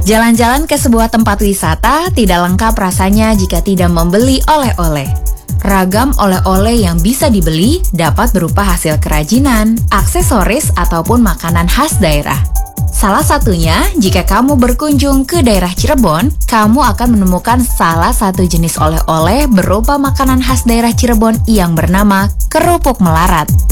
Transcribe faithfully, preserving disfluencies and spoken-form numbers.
Jalan-jalan ke sebuah tempat wisata tidak lengkap rasanya jika tidak membeli oleh-oleh. Ragam oleh-oleh yang bisa dibeli dapat berupa hasil kerajinan, aksesoris, ataupun makanan khas daerah. Salah satunya, jika kamu berkunjung ke daerah Cirebon, kamu akan menemukan salah satu jenis oleh-oleh berupa makanan khas daerah Cirebon yang bernama kerupuk melarat.